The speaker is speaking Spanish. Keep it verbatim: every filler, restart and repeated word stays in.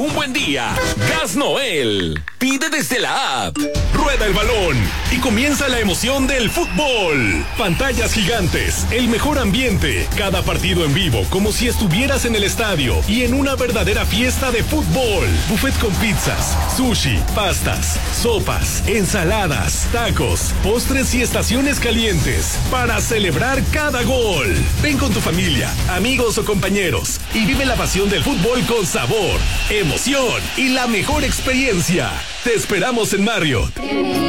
un buen día. Gas Noel. Pide desde la app. Rueda el balón y comienza la emoción del fútbol. Pantallas gigantes, el mejor ambiente, cada partido en vivo como si estuvieras en el estadio y en una verdadera fiesta de fútbol. Buffet con pizzas, sushi, pastas, sopas, ensaladas, tacos, postres y estaciones calientes para celebrar cada gol. Ven con tu familia, amigos o compañeros y vive la pasión del fútbol con sabor, emoción y la mejor experiencia. Te esperamos en Marriott.